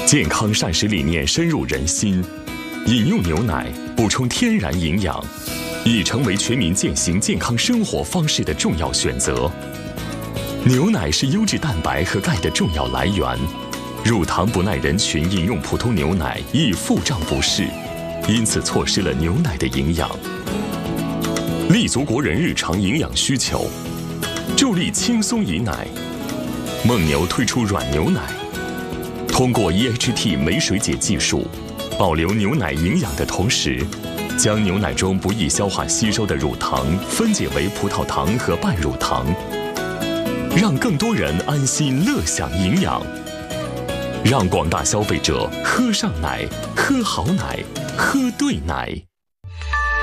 健康膳食理念深入人心，饮用牛奶补充天然营养，已成为全民践行健康生活方式的重要选择。牛奶是优质蛋白和钙的重要来源，乳糖不耐人群饮用普通牛奶易腹胀不适，因此错失了牛奶的营养。立足国人日常营养需求，助力轻松饮奶。蒙牛推出软牛奶，通过 EHT 酶水解技术，保留牛奶营养的同时，将牛奶中不易消化吸收的乳糖分解为葡萄糖和半乳糖，让更多人安心乐享营养，让广大消费者喝上奶、喝好奶、喝对奶。